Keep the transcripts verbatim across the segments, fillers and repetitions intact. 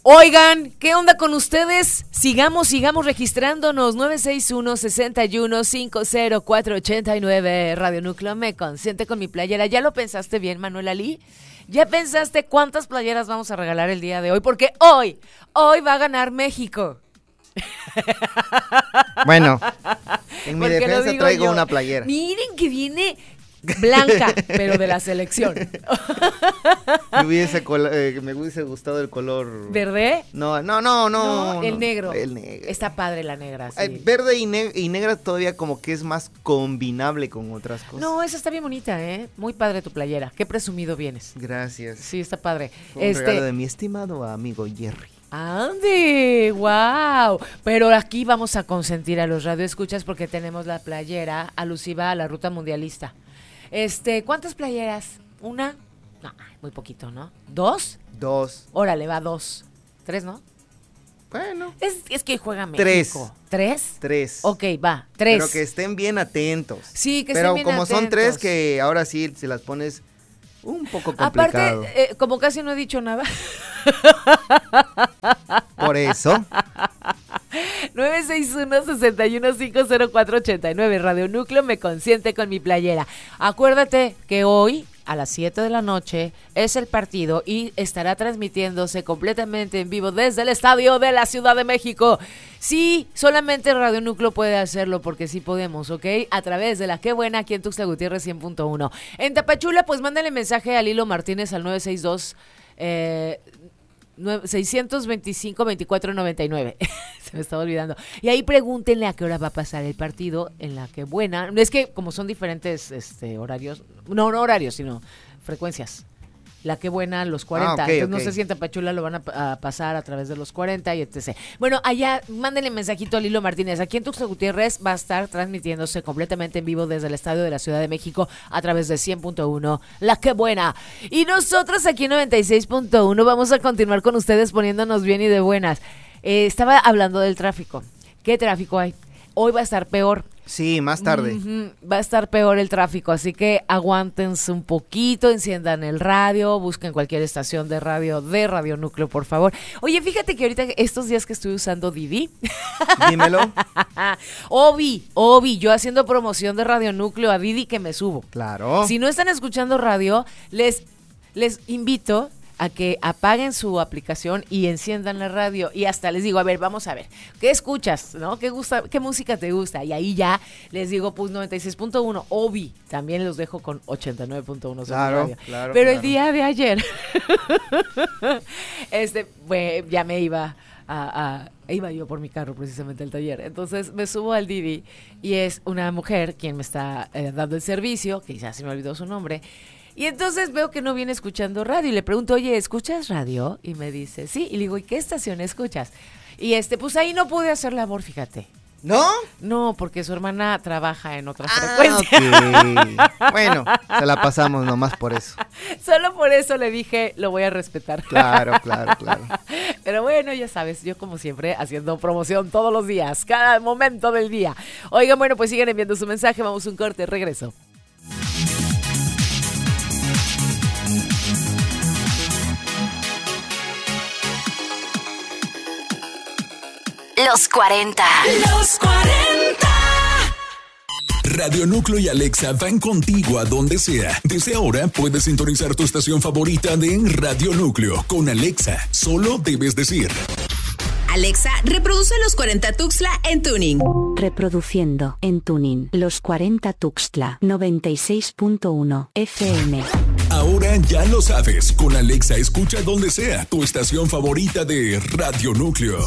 Oigan, ¿qué onda con ustedes? Sigamos, sigamos registrándonos. nueve seis uno, seis uno, cinco cero cuatro ocho nueve. Radio Núcleo me consiente con mi playera. ¿Ya lo pensaste bien, Manuel Ali? ¿Ya pensaste cuántas playeras vamos a regalar el día de hoy? Porque hoy, hoy va a ganar México. Bueno, en mi defensa traigo yo. una playera. Miren que viene blanca, pero de la selección. Me hubiese, col- eh, me hubiese gustado el color... ¿Verde? No, no, no, no. no el no, negro. El negro. Está padre la negra, sí. Ay, verde y, ne- y negra todavía como que es más combinable con otras cosas. No, esa está bien bonita, ¿eh? Muy padre tu playera. Qué presumido vienes. Gracias. Sí, está padre. Fue un este... regalo de mi estimado amigo Jerry. ¡Ande! ¡Wow! Pero aquí vamos a consentir a los radioescuchas porque tenemos la playera alusiva a la ruta mundialista. Este, ¿cuántas playeras? ¿Una? No, muy poquito, ¿no? ¿Dos? Dos. Órale, va dos. ¿Tres, no? Bueno. Es, es que juega México. Tres. ¿Tres? Tres. Ok, va, tres. Pero que estén bien atentos. Sí, que Pero estén bien atentos. Pero como son tres que ahora sí se las pones un poco complicado. Aparte, eh, como casi no he dicho nada. Por eso. nueve seis uno, seis uno cinco cero cuatro ocho nueve. Radio Núcleo me consiente con mi playera. Acuérdate que hoy a las siete de la noche es el partido y estará transmitiéndose completamente en vivo desde el estadio de la Ciudad de México. Sí, solamente Radio Núcleo puede hacerlo porque sí podemos, ¿ok? A través de la Qué Buena aquí en Tuxtla Gutiérrez cien punto uno. En Tapachula, pues mándale mensaje a Lilo Martínez al nueve seis dos eh, seiscientos veinticinco veinticuatro noventa y nueve. Se me estaba olvidando. Y ahí pregúntenle a qué hora va a pasar el partido en la Qué Buena. Es que como son diferentes este horarios, no, no horarios, sino frecuencias. La Qué Buena, los cuarenta. Ah, okay, Entonces okay. No sé si en Tapachula lo van a, a pasar a través de los cuarenta y etcétera. Bueno, allá mándenle mensajito a Lilo Martínez. Aquí en Tuxtla Gutiérrez va a estar transmitiéndose completamente en vivo desde el estadio de la Ciudad de México a través de cien punto uno. La Qué Buena. Y nosotros aquí en noventa y seis punto uno vamos a continuar con ustedes poniéndonos bien y de buenas. Eh, estaba hablando del tráfico. ¿Qué tráfico hay? Hoy va a estar peor. Sí, más tarde. Uh-huh. Va a estar peor el tráfico, así que aguántense un poquito, enciendan el radio, busquen cualquier estación de radio de Radio Núcleo, por favor. Oye, fíjate que ahorita estos días que estoy usando Didi. Dímelo. Obi, Obi, yo haciendo promoción de Radio Núcleo a Didi que me subo. Claro. Si no están escuchando radio, les, les invito a que apaguen su aplicación y enciendan la radio y hasta les digo, a ver, vamos a ver, ¿qué escuchas? ¿No? ¿Qué gusta, qué música te gusta? Y ahí ya les digo, pues noventa y seis punto uno, Obi, también los dejo con ochenta y nueve punto uno. Claro, radio. claro. Pero claro. El día de ayer, este, bueno, ya me iba a, a, iba yo por mi carro precisamente al taller, entonces me subo al Didi y es una mujer quien me está eh, dando el servicio, que ya se me olvidó su nombre. Y entonces veo que no viene escuchando radio y le pregunto, oye, ¿escuchas radio? Y me dice, sí. Y le digo, ¿y qué estación escuchas? Y este, pues ahí no pude hacer labor, fíjate. ¿No? No, porque su hermana trabaja en otra ah, frecuencia. Okay. Bueno, se la pasamos nomás por eso. Solo por eso le dije, lo voy a respetar. Claro, claro, claro. Pero bueno, ya sabes, yo como siempre haciendo promoción todos los días, cada momento del día. Oigan, bueno, pues sigan enviando su mensaje, vamos a un corte, regreso. Los cuarenta. Los cuarenta. Radio Núcleo y Alexa van contigo a donde sea. Desde ahora puedes sintonizar tu estación favorita de Radio Núcleo. Con Alexa, solo debes decir: Alexa, reproduce Los cuarenta Tuxtla en tuning. Reproduciendo en tuning Los cuarenta Tuxtla noventa y seis punto uno F M. Ahora ya lo sabes. Con Alexa escucha donde sea tu estación favorita de Radio Núcleo.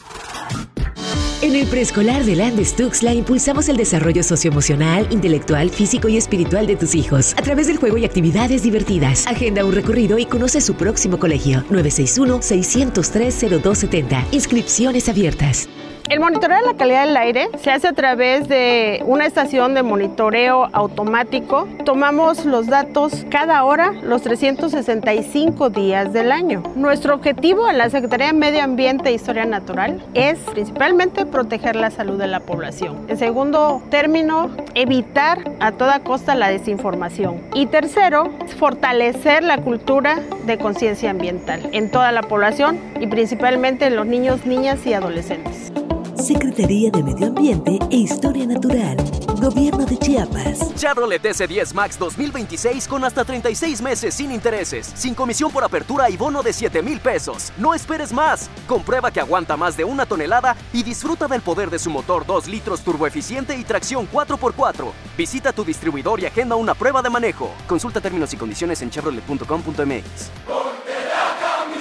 En el preescolar de Landes Tuxtla impulsamos el desarrollo socioemocional, intelectual, físico y espiritual de tus hijos a través del juego y actividades divertidas. Agenda un recorrido y conoce su próximo colegio. nueve seis uno, seis cero tres, cero dos siete cero. Inscripciones abiertas. El monitoreo de la calidad del aire se hace a través de una estación de monitoreo automático. Tomamos los datos cada hora, los trescientos sesenta y cinco días del año. Nuestro objetivo en la Secretaría de Medio Ambiente e Historia Natural es principalmente proteger la salud de la población. En segundo término, evitar a toda costa la desinformación. Y tercero, fortalecer la cultura de conciencia ambiental en toda la población y principalmente en los niños, niñas y adolescentes. Secretaría de Medio Ambiente e Historia Natural, Gobierno de Chiapas. Chevrolet D C diez Max dos mil veintiséis con hasta treinta y seis meses sin intereses, sin comisión por apertura y bono de siete mil pesos. No esperes más. Comprueba que aguanta más de una tonelada y disfruta del poder de su motor dos litros turboeficiente y tracción cuatro por cuatro. Visita tu distribuidor y agenda una prueba de manejo. Consulta términos y condiciones en chevrolet punto com punto m x. Ponte la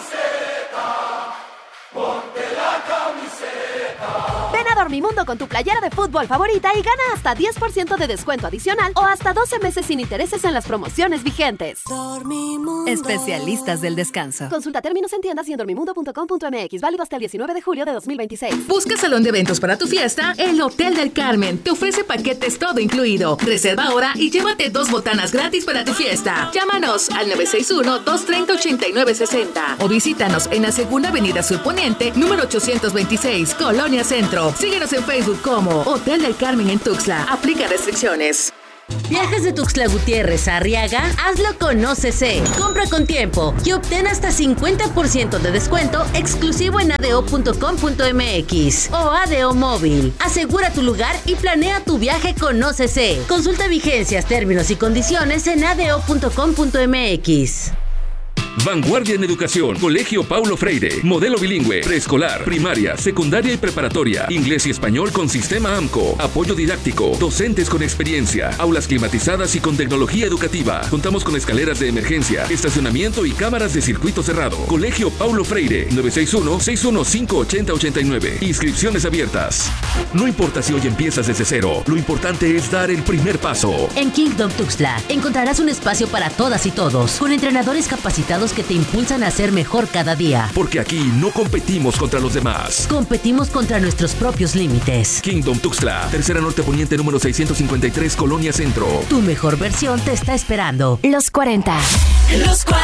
camiseta, ponte la camiseta. Ven a Dormimundo con tu playera de fútbol favorita y gana hasta diez por ciento de descuento adicional o hasta doce meses sin intereses en las promociones vigentes. Dormimundo. Especialistas del descanso. Consulta términos en tiendas y en dormimundo punto com punto m x. Válido hasta el diecinueve de julio de dos mil veintiséis. ¿Busca salón de eventos para tu fiesta? El Hotel del Carmen te ofrece paquetes todo incluido. Reserva ahora y llévate dos botanas gratis para tu fiesta. Llámanos al nueve seis uno, dos tres cero, ocho nueve seis cero o visítanos en la Segunda Avenida Surponiente, número ochocientos veintiséis, Colonia Centro. Síguenos en Facebook como Hotel del Carmen en Tuxtla. Aplica restricciones. Viajes de Tuxtla Gutiérrez a Arriaga, hazlo con O C C. Compra con tiempo y obtén hasta cincuenta por ciento de descuento exclusivo en a d o punto com punto m x o A D O Móvil. Asegura tu lugar y planea tu viaje con O C C. Consulta vigencias, términos y condiciones en a d o punto com punto m x. Vanguardia en Educación, Colegio Paulo Freire, modelo bilingüe, preescolar, primaria, secundaria y preparatoria, inglés y español con sistema AMCO, apoyo didáctico, docentes con experiencia, aulas climatizadas y con tecnología educativa. Contamos con escaleras de emergencia, estacionamiento y cámaras de circuito cerrado. Colegio Paulo Freire, nueve seis uno, seis uno cinco, ocho cero ocho nueve. Inscripciones abiertas. No importa si hoy empiezas desde cero, lo importante es dar el primer paso. En Kingdom Tuxtla encontrarás un espacio para todas y todos, con entrenadores capacitados que te impulsan a ser mejor cada día. Porque aquí no competimos contra los demás. Competimos contra nuestros propios límites. Kingdom Tuxtla, Tercera Norte Poniente número seiscientos cincuenta y tres, Colonia Centro. Tu mejor versión te está esperando. Los cuarenta. Los cuarenta.